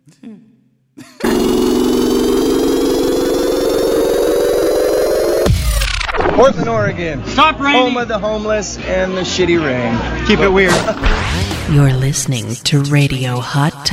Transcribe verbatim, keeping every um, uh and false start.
Portland, Oregon. Stop raining. Home of the homeless and the shitty rain. Keep it weird. You're listening to Radio Hot